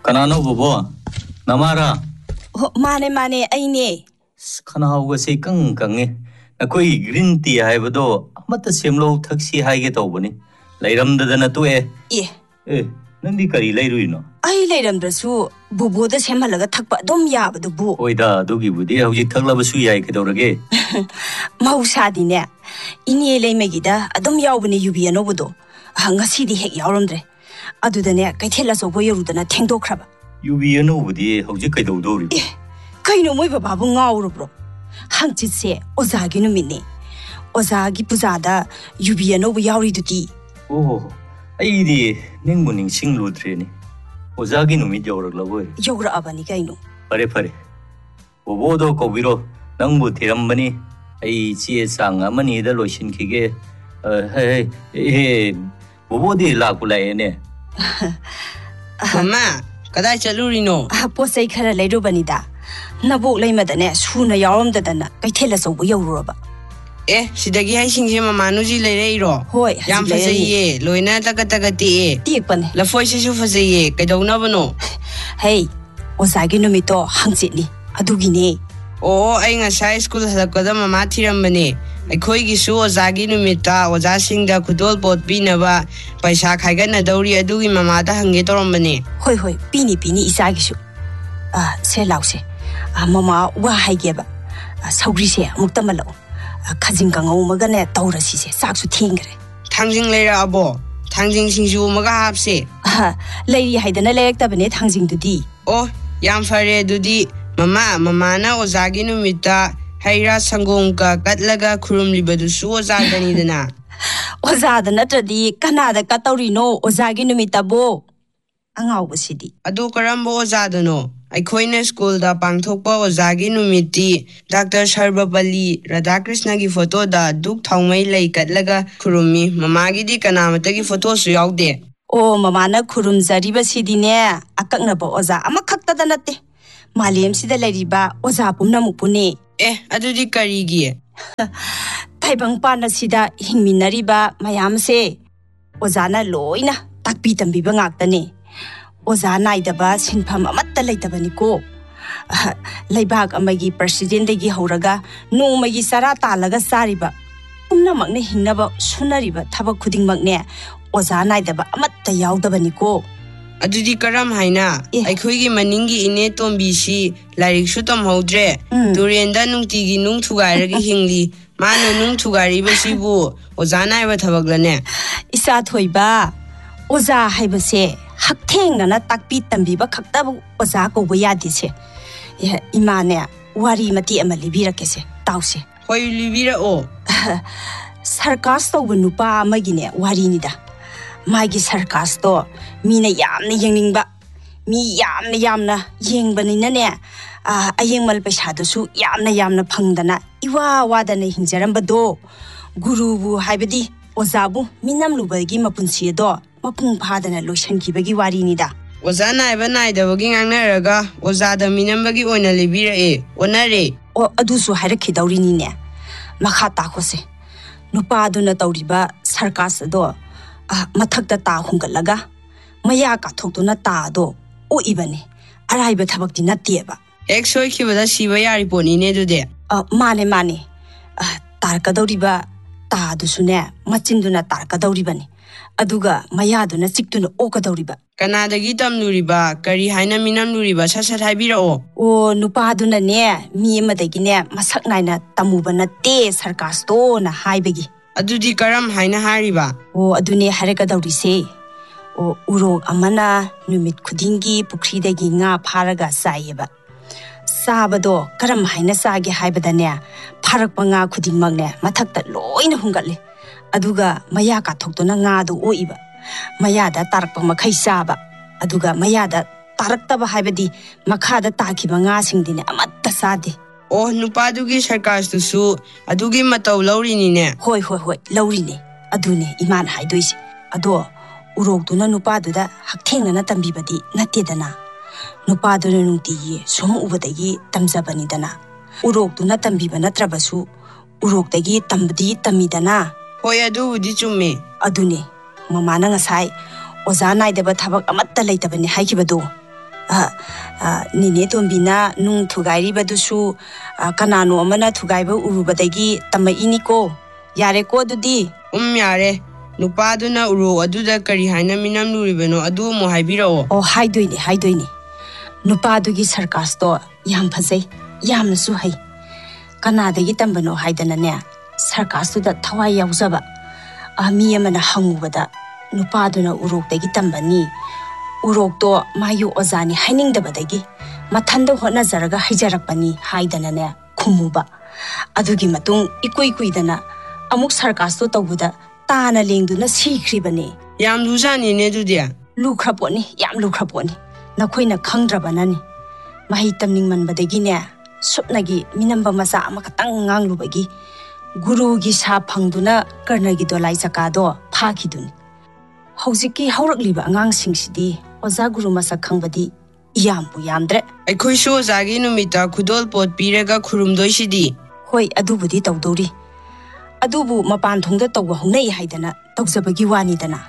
Kanano bobo? Namara? Mane aine. Kanao say kang Akoi green tea haibado, Amata Semlo taxi hige tobani. Lairam the Natue. Nandi Kari Lairino. I laid them the su, Bubu the Semalaga Takpa Dom Yab the Boo. Oida, Dugi Budi, how you tell of a suya kedorage. Mausadine. Iniele Megida, Adom Yawini Yubi and Obodo. Hangasidi Hek Yarundre. Adu the neck, I tell us of Boyurudana Tendo Crab. You be a nobody, how you can do it. Kaino Moiba Babu Nauro. Hangit say, Ozagi no mini. Ozagi Puzada, Yubi and Obo Yauri to tea. Oh, I did Ninguning sing low training. Ozagi no meet your lover. Yoga Abanicano. Pare. Obodo Coviro, Nangu Tirambani. I see a sang a money the lotion kige. Hey, Obodi Laculaene. Mamma, Kada Chalurino. Posay Kara Ledo Banida. Nabu Lamadane, sooner Yarum than I tell us over your rubber. Sidagi hashing him a manuji leiro. Hoy, Yam for the ye, Loina Takatagati, Deepen. La Foises for the ye, I don't know. Hey, Ozagi no mito, Hansitni, Adugine. Oh, I in a shy school has a Kodama Matiram Mane. I coigi su Ozagi no mita, was asking the Kudol bot Binava by Shak Hagana Dori Adugi Mamata Hangetorum Mane. Hoy, Pini Isagishu. Say louse. Mamma, why gave Saugrise, Mutamalo. Cousin Gango Magane, Taurasi, Saxu Tingre. Tanging later abo, Tanging Sinju Magahap say. Lady Haidana elected Benet Hangsing to D. Oh, Yam Fare Dudi, Mamana, Ozagi no mita, Haira Sangonga, Gatlaga, Kurum Libadusu, Ozaganidana. Ozada Natadi, Canada, Catorino, Ozagi no mitabo. Angao City. Adu Karambo Ozadano. I coin school da Pangtopa Ozagi Numiti, Dr. Sharbabali, Radakrishnagi photo da Duk Tongmai Lake Katlaga Kurumi, Mamagi di Kanamatagi photos out there. Oh, Mamana Kurum Zariba Sidine, Akanabo Oza, Amakata Danate. Maliam Sida Ladiba, Oza Punamupune. Adudi Karigi. Taibang Pana Sida, Himinariba, Mayamse. Ozana Loina, Takpitam Bibangactane. Ozana idaba sinpham amatta leitabanico. Leibag amagi president degi horaga no magi sara talaga sariba. Umnamakne hinaba sunariba thaba khudingmakne Ozana idaba amatta yaudabanico. Adudi karam haina aikhoigi maningi ine tombishi lairik su tomhodre durenda nungtigi nung thugairagi hingli mana nung thugari basibu Ozana iba thabaglane isa thoiba Oza haibase Hakting na takpi tambiba kaktabu Oza ko bayadise. Imane wari mati amalibira kese tause. Hoy libira o. Sarkas to nupa magine wari nida. Magi sarkas to mina yamna yengingba. Mi yamna yengbani ne. Ayeng malpesado su yamna phangdana iwa wadana hingjaramba do. Gurubu haibadi Ozabu minam lubagi mapunsi do. Mapung Padana Lushan Kibagi Warinida. Ozana Evanai the Waging Anaraga, Ozada Minambagi on a Libira, Onare, or Adusu had a kidaurinine. Makata Jose. Nupaduna Tauriba, Sarkas do. Matakta ta Hungalaga. Mayaka Tokuna ta do. O Ibani. Arriba Tabaktina Tieba. Exo Kiva Shivayari Pony nedu there. Mane. Tarka Dauriba, Ta Dusune, Machinduna Tarka Dauribani. Aduga Mayaduna Siktuna Okadoriba. Canada Gitam Nuriba, Kari Haina Minam Nuriba, Sasha Habira o. O Nupaduna ne, me Madagine, Masaknina, Tamubana te Sarcasto, na Haibegi. Adudi Karam Haina Hariba. O Adune Harekadauri say. O Uro Amana, Numit Kudingi, Pukrida Ginga, Paraga Sayeba. Sabado, Karam Haina Sagi Haibadania, Parakpanga Kudimagna, Matakta Loin Hungali. Aduga Mayaka Tokuna Ngadu Oiba. Mayada Tarpa Makai Saba. Aduga Mayada Taraktaba Habadi, Makada Taki Bangasing Dine Amata Sadi. Oh, Nupadugi Sarkas to Su, Adugi Mato Laurinine. Hoi, Laurine, Adune, Iman Haiduis, Ado, Urokuna Nupaduda, Haktena Tambibadi, Natidana. Nupaduna Nunti, Sum Ubadagi, Tamzabanidana. Urokuna Tambibana Trabasu, Uroktagi Tambadi Tamidana. Hoya do Dichume. Adune, Mamana Sai, Ozana de Batabak Amata later when Hakibado. Nine Tombina nung thugairibadusu kanano amana thugaiba urubadagi tamainiko yareko adudi Yare nupaduna uro aduda kari haina minam luribano adu mo haibirao oh haidoini nupadugi sarkasto yam phasai yamnasu hai kanadagi tambano haidanane sarkastu da thawai yaujaba ami amana hangubada nupaduna urokdagi tambani urokto mayu ozani hainingdabadagi mathanda honazaraga haijarakpani haidanane khumuba adugi matung ikuidana amuk sarkasto tawbuda tana lengduna sikhribani yam lujani ne dudia lukraponi yam lukraponi nakhoina khangdrabanani mahi tamning manbadagi ne supnagi minamba masa amakatang nganglubagi gurugi sa phangduna karnagi dolai sakado phakiduni hojiki haurakliba angangsingsidii oza guru masa khangbadi yambu yamdre aikhoi sho zagi numita khudol pot piraga khurumdoisidi hoi adubudi tawdori adubu mapan thongda tawwa honai haidana tawjabagi wani dana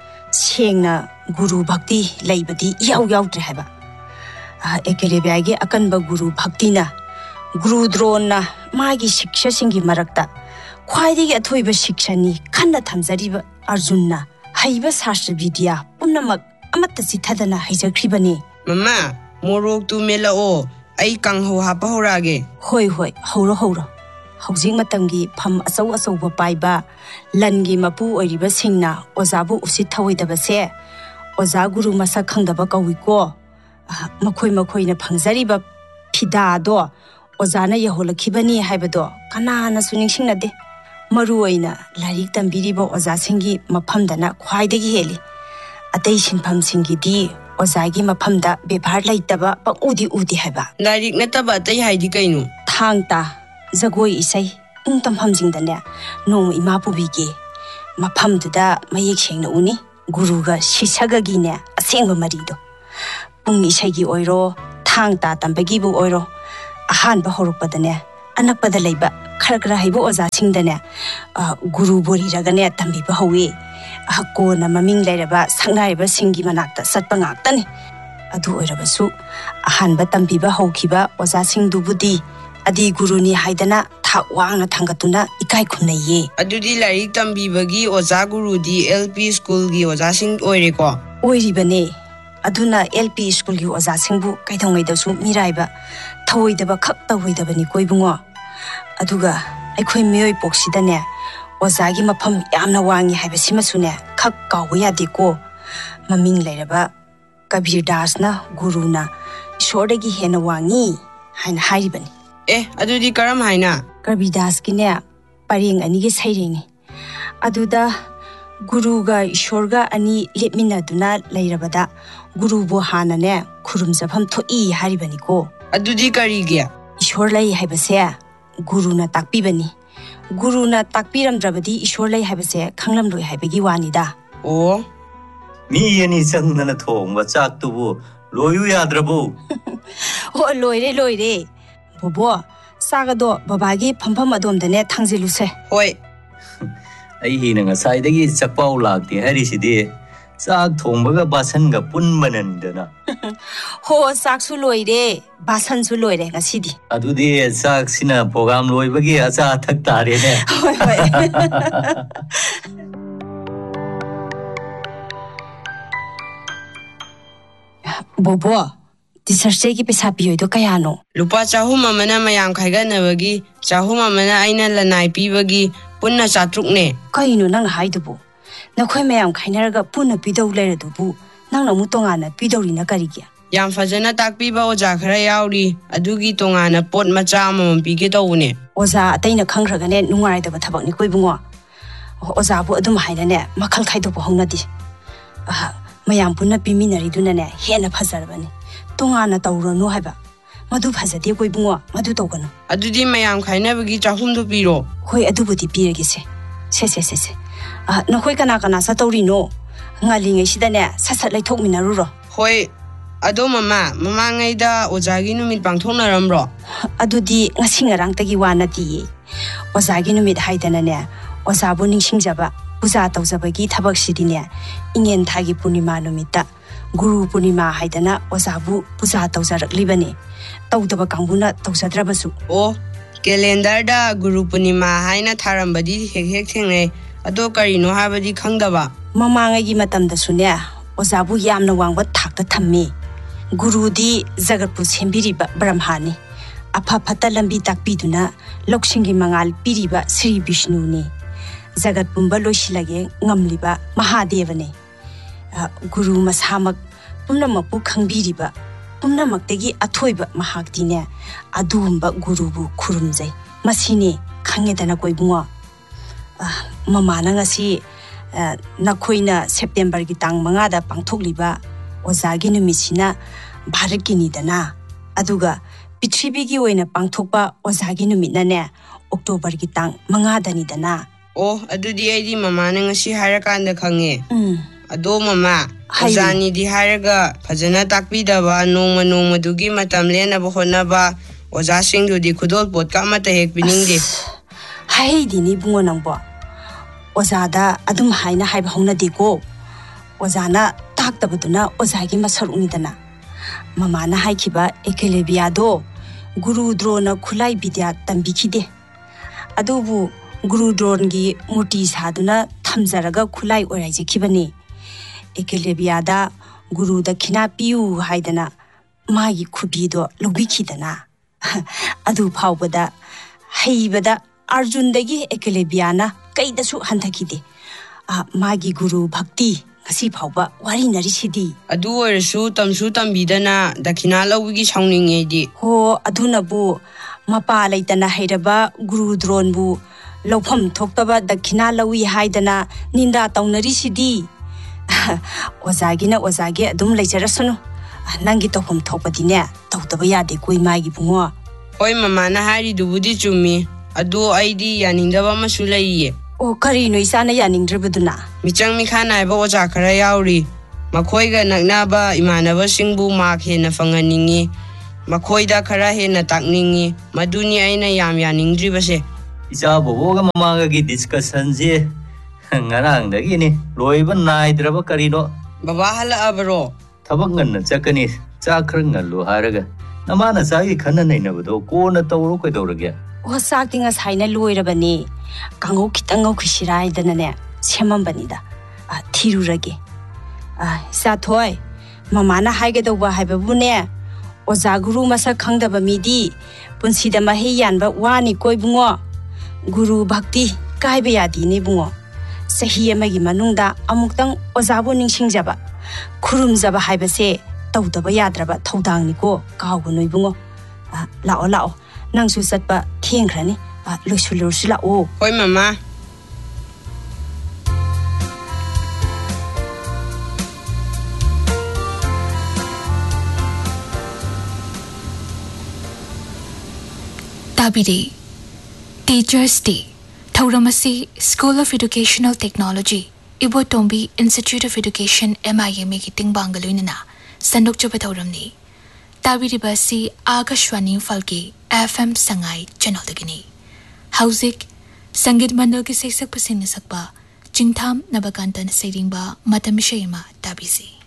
sengna guru bhakti leibadi yaudre haba ekelebiage akanba guru bhakti na guru drona magi shiksha singi marakta khwaidigi athoiba shikshani khanna thamjariba arjunna haiba shastra vidya punamak amatta sithadana haijakribani mama morok tu melao ai kangho hapa horage hoi horo hojik matamgi pham asau paiba langi mapu oiriba singna ozabu usit thawoidaba se oza guru masa khangdaba kawiko makhoi na phangzariba phida do ozana yaholakibani haibado kanana suningsingnade maruoina larik tambiriba oza singi maphamdana khwaidagi heli atei sinpham singidi ozagi maphamda bebhar laitaba udi haiba larik nataba atei haidi kainu thangta zagoi isai tampham jingdane nong ima pubige maphamduda mayek sengna uni guruga sisagagi ne asengba marido pung isagi oiro thangta tambagi bu oiro ahanba horukpadane anakpada leiba khara haibo oza singdane guru bori ragane tambiba howe kona maming leiraba sangnaiba singi manakta satpa ngaktani adu oirabasu ahanba tambiba hokhiba oza singdubudi adi guruni haidana thak wangna thangatuna ikai khumnaiye adudi larik tambibagi oza guru di LP school gi oza sing oireko oiribane aduna LP school gi oza singbu kaithongaidasu miraiba thawoidaba khak tawoidabani koibungo aduga aikhoi miyoi poksidane ozagi mafam yamna wangi haibasimasune khak kawu yadeko maming leiraba Kabir Das na guruna ishordagi hena wangi haina hairibani adudi karam haina Kabir Das kine pareng ani ge saireni aduda guruga ishorga ani lepminaduna leirabada gurubo hanane khurumjafam thoi haribani ko adudi karige ishor lai haibase guruna takpibani guruna takpiramdrabadi ishor lai haibase khanglamloi haibagi wanida o mi yani changna thongba chak tubu loyu yadrabu ho loire bobo sagado babagi phampham adomdane thangjiluse hoi ai hi na ngasai dagi chakpau lakti harisidi chak thongbaga basanga punmanandana ho saksu loire basansu loire ngasidi adudi chak sina program loibagi acha thak tare ne hoi bobo disarche ki pesa piyoido kayano lupa chahum amana mayam khaiganabagi chahum amana aina lanai pibagi punna chatrukne kaino nang haidubu nakhoi mayam khainaraga punna pidau leredubu nang namu tongana pidorina karigya yam fajana takpiba oja khara yauri adugi tongana pot macha amam pige tawune oza ataina khangragane nungaidaba thabakni koibungo oza bu adum hainane makhal khaidobu hongnadi mayam punna piminari dunane hena phajarabani tongana tawrano haiba madu phajade koibungo madu tawgano adudi mayam khainabagi chahumdu piro hoi adubudi piragise se nakhoi kana sa tawrino ngalingai sidane sasat laithokminaruro hoi ado mama ngaida ojagi numit pangthoknaramro adudi ngasingarangtagi wanati ojagi numit haidanane ojabu ningsingjaba puja tawjabagi thabak sidine ingen thagi purnima numita Guru Punima haidana ozabu puja tawjaraklibani tawdaba kanguna tawjadrabasu Oh calendar da Guru Punima haina tharambadi hek thengne ado karino habadi khangdaba mamangai gi matamda sune ozabu yamna wangba thakta thammi Guru di jagatpu sembiriba brahmani apha phata lambi takpiduna loksingi mangal piriba Sri Vishnu ni jagat pumba loisilage ngamliba Mahadeva ne Guru masamak pumnamakpu khangbiriba pumnamaktegi athoiba mahaktine adumba gurubu khurumjai masine khangedana koibungo mamana ngasi nakhoina September gi tang manga da pangthokliba ozagi numisina Bharat gi nidana aduga Prithvi gi oina pangthokpa ozagi numitna ne October gi tang manga da nidana oh adudi aidi mama na ngasi harakanda khange ado mama ozani di haraga phajana takpidaba nongma dugi matam lenaba honaba oza singdu di khudol pot ka mata hek biningde hai dini bungo nangbo ozada adum haina haiba hongna deko ozana taktabaduna ozagi masarunidana mama na haikiba ekelebia do Guru drona khulai bidya tambikhide adubu Guru drongi murti saduna thamjaraga khulai oraijekibani ekelebia da Guru da khina piu haidana magi khubido lobikhidana adu phawbada haibada Arjun dagi ekelebiana kaidasu hanthakide magi Guru bhakti ngasi phawba wari nari sidi adu oresu tamsu tambidana dakhina lawigi saungninge di ho adunabu mapa laitana hairaba Guru dronbu lawpham thoktaba dakhina lawi haidana ninda taunari sidi ozagina ozage adum leijarasunu nangi topham thokpadine tawtaba yade koi magi bungo oi mama na hari dubudi chumi adu aidi yaningdaba masu laiye o karino isana yaningdrebaduna michang mikhana iba oja khara yauri makhoiga naknaba imanaba singbu mak hena fanganingi makhoida khara hena takningi maduni aina yam yaningdribase Isa boboga mamaga gi discussion je ngarang dagi ni loiba naidraba karino baba hala abro thabak nganna chakani chakrang ngallu haraga namana sagi khana nainabado kona tawro koidorage o saktinga saina loirabani kango kitanga khusirai danane semambanida thirurage sa thoi mamana haige doba haibabune oza Guru masa khangdaba midi punsida mahi yanba wani koibungo Guru bhakti kaiba yadi ne bungo sahi amagi manungda amuktang ozabu ningsingjaba khurumjaba haibase tawdaba yadraba thodangni ko kawgo noibungo lao nangsu satpa thengkrani loisulursi lao oi mama Tabiri Teachers Day Thauramasi School of Educational Technology Ibotombi Institute of Education MIM Meeting Bangalore Sandok Choba Thauramni Tabiri Basi Agashwani Falki FM Sangai Channel Dagini Hauzik Sangit Mandal ki Sesak Pasin Sakba Jingtham Nabakantan Sedingba Matamishaima Tabisi